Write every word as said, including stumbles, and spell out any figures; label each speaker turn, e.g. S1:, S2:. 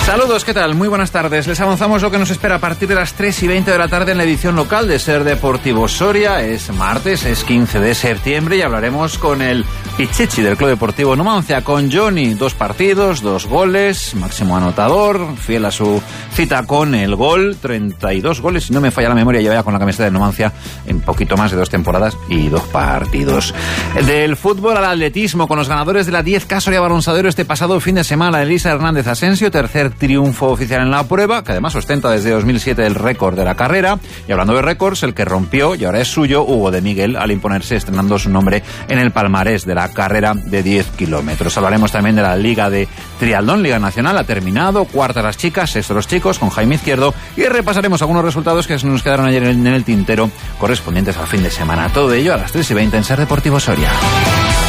S1: Saludos, ¿qué tal? Muy buenas tardes. Les avanzamos lo que nos espera a partir de las tres y veinte de la tarde en la edición local de Ser Deportivo Soria. Es martes, es quince de septiembre y hablaremos con el Pichichi del Club Deportivo Numancia, con Johnny. Dos partidos, dos goles, máximo anotador, fiel a su cita con el gol. treinta y dos goles, si no me falla la memoria, lleva ya con la camiseta de Numancia en poquito más de dos temporadas y dos partidos. Del fútbol al atletismo, con los ganadores de la diez K Soria Balonsadero este pasado fin de semana. Elisa Hernández Asensio, tercer triunfo oficial en la prueba, que además ostenta desde dos mil siete el récord de la carrera. Y hablando de récords, el que rompió y ahora es suyo, Hugo de Miguel, al imponerse, estrenando su nombre en el palmarés de la carrera de diez kilómetros. Hablaremos también de la Liga de Triatlón, Liga Nacional, ha terminado, cuarta las chicas, sexto los chicos, con Jaime Izquierdo, y repasaremos algunos resultados que nos quedaron ayer en el tintero, correspondientes al fin de semana. Todo ello a las tres y veinte en Ser Deportivo Soria.